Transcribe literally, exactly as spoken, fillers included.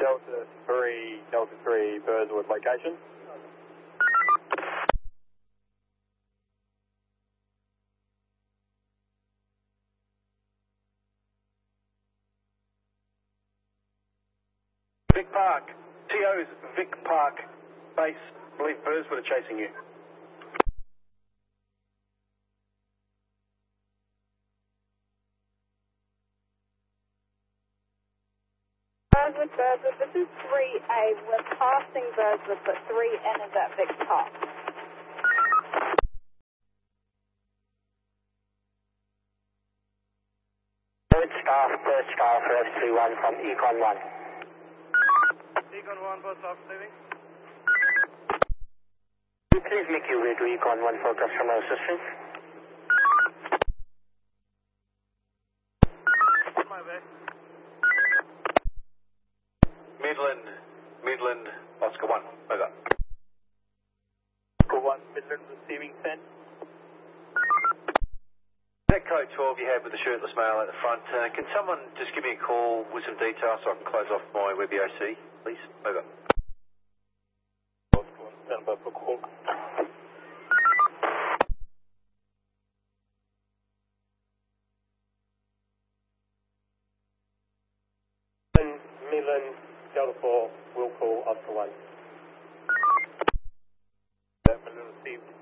Delta three, Delta three, Burswood location. Vic Park. T O's Vic Park base. I believe Burswood are chasing you. Burswood, Burswood, this is three A. We're passing Burswood, but three N is at Vic Park. Third scarf, third scarf, F three one from Econ one. Econ one, both off leaving. Please make your way to Econ one for customer assistance. My bad. Midland, Midland, Oscar one, over. Oscar one, Midland receiving ten. That code twelve you had with the shirtless male at the front, uh, can someone just give me a call with some details so I can close off my Webby O C, please? Over. Oscar one, stand by for call. Midland, Delta four, will call Oscar one. Midland received.